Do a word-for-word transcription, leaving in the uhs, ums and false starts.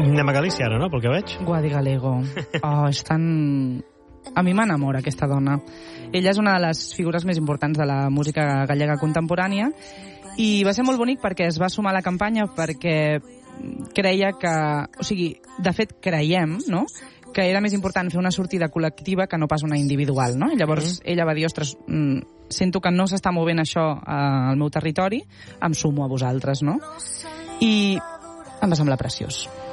Anem a Galícia ara, no?, pel que veig. Guadi Galego. Oh, és tan... A mi m'enamora aquesta dona. Ella és una de les figures més importants de la música gallega contemporània i va ser molt bonic perquè es va sumar a la campanya perquè creia que... O sigui, de fet, creiem, no?, que era més important fer una sortida col·lectiva que no pas una individual, no? I llavors mm. ella va dir, ostres, mm, sento que no s'està movent això al meu territori, em sumo a vosaltres, no? I em va semblar preciós.